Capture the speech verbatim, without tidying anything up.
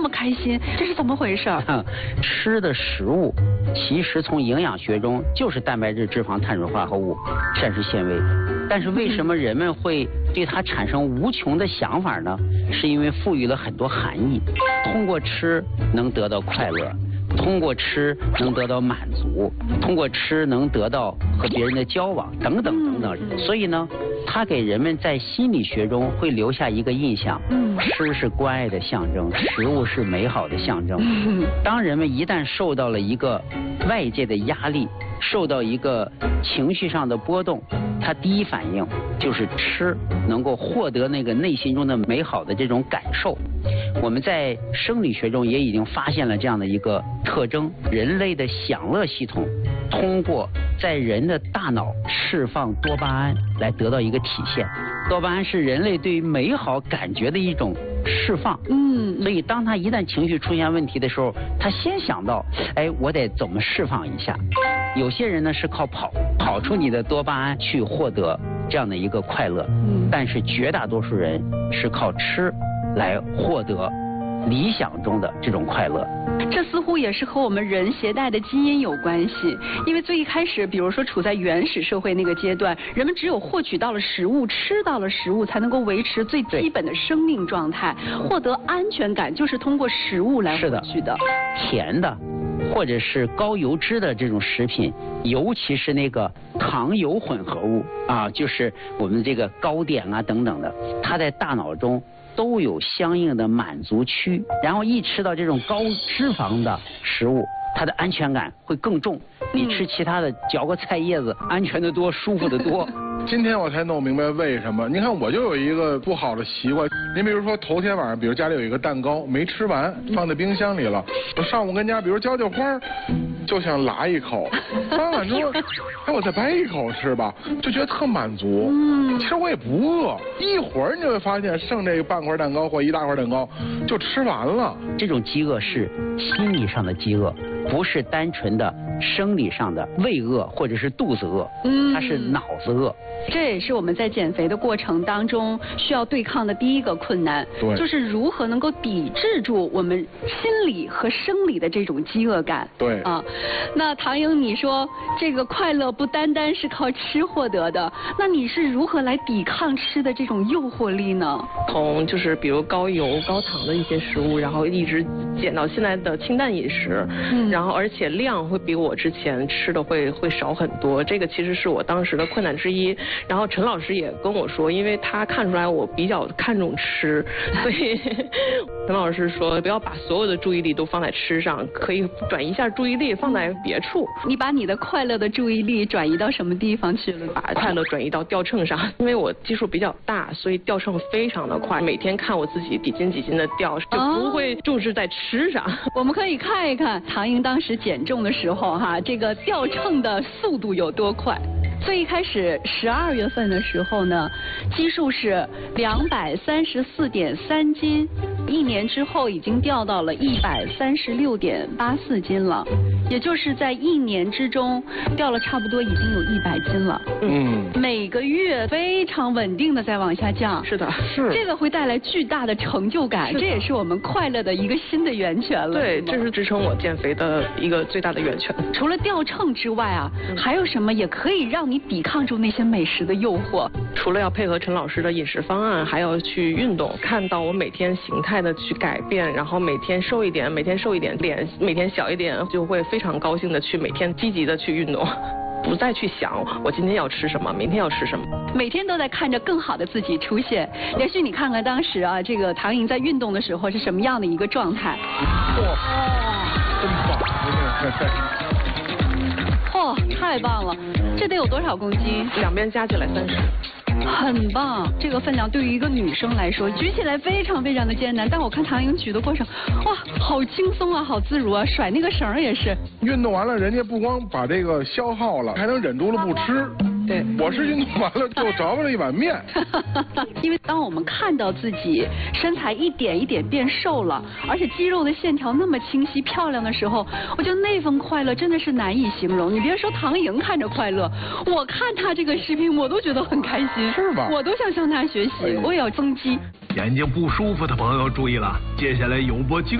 么开心，这是怎么回事？ 吃的食物其实从营养学中就是蛋白质、脂肪、碳水化合物、膳食纤维，但是为什么人们会对它产生无穷的想法呢？是因为赋予了很多含义，通过吃能得到快乐，通过吃能得到满足，通过吃能得到和别人的交往等等等等。所以呢，它给人们在心理学中会留下一个印象：吃是关爱的象征，食物是美好的象征。当人们一旦受到了一个外界的压力，受到一个情绪上的波动，他第一反应就是吃，能够获得那个内心中的美好的这种感受。我们在生理学中也已经发现了这样的一个特征：人类的享乐系统通过在人的大脑释放多巴胺来得到一个体现。多巴胺是人类对于美好感觉的一种释放。嗯，所以当他一旦情绪出现问题的时候，他先想到，哎，我得怎么释放一下。有些人呢是靠跑跑出你的多巴胺去获得这样的一个快乐，嗯，但是绝大多数人是靠吃来获得理想中的这种快乐。 这似乎也是和我们人携带的基因有关系，因为最一开始，比如说处在原始社会那个阶段，人们只有获取到了食物，吃到了食物，才能够维持最基本的生命状态，获得安全感就是通过食物来获取的。 甜的或者是高油脂的这种食品，尤其是那个糖油混合物啊，就是我们这个糕点啊等等的，它在大脑中都有相应的满足区，然后一吃到这种高脂肪的食物，它的安全感会更重，比吃其他的嚼个菜叶子安全的多，舒服的多。 今天我才弄明白为什么。您看，我就有一个不好的习惯。您比如说头天晚上，比如家里有一个蛋糕没吃完，放在冰箱里了，我上午跟家比如浇浇花，就想拉一口，拉完之后，哎，我再掰一口吃吧，就觉得特满足。嗯，其实我也不饿，一会儿你就会发现剩这个半块蛋糕或一大块蛋糕就吃完了。 这种饥饿是心理上的饥饿，不是单纯的生理上的胃饿或者是肚子饿，它是脑子饿。 这也是我们在减肥的过程当中需要对抗的第一个困难，就是如何能够抵制住我们心理和生理的这种饥饿感。 对啊，那唐英，你说这个快乐不单单是靠吃获得的，那你是如何来抵抗吃的这种诱惑力呢？ 从就是比如高油高糖的一些食物，然后一直减到现在的清淡饮食，嗯，然后而且量会比我之前吃的会会少很多，这个其实是我当时的困难之一。然后陈老师也跟我说，因为他看出来我比较看重吃，所以陈老师说不要把所有的注意力都放在吃上，可以转移一下注意力放在别处。 你把你的快乐的注意力转移到什么地方去了？ 把快乐转移到掉秤上，因为我基数比较大，所以掉秤非常的快，每天看我自己几斤几斤的掉，就不会重视在吃上。哦， 我们可以看一看唐英当时减重的时候哈，这个掉秤的速度有多快。最一开始十二月份的时候呢，基数是两百三十四点三斤，一年之后已经掉到了一百三十六点八四斤了，也就是在一年之中掉了差不多已经有一百斤了。嗯，每个月非常稳定的在往下降。 是的， 是这个会带来巨大的成就感，这也是我们快乐的一个新的源泉了。 对，这是支撑我减肥的一个最大的源泉。 除了掉秤之外啊，嗯、还有什么也可以让你抵抗住那些美食的诱惑？ 除了要配合陈老师的饮食方案，还要去运动，看到我每天形态的去改变，然后每天瘦一点，每天瘦一点，脸每天小一点，就会非常高兴的去每天积极的去运动，不再去想我今天要吃什么，明天要吃什么， 每天都在看着更好的自己出现。连续你看看当时啊，这个唐颖在运动的时候是什么样的一个状态？哇， 真棒！ 哦，太棒了！这得有多少公斤？ 两边加起来三十。 很棒，这个分量对于一个女生来说举起来非常非常的艰难，但我看唐颖举的过程，哇，好轻松啊，好自如啊，甩那个绳也是。 运动完了，人家不光把这个消耗了，还能忍住了不吃。 对， 我是运动完了就着了一碗面。 因为当我们看到自己身材一点一点变瘦了，而且肌肉的线条那么清晰漂亮的时候，我觉得那份快乐真的是难以形容。你别说唐颖看着快乐，我看她这个视频我都觉得很开心， 是吧？ 我都想向她学习，哎、我也要增肌。 眼睛不舒服的朋友注意了，接下来有播精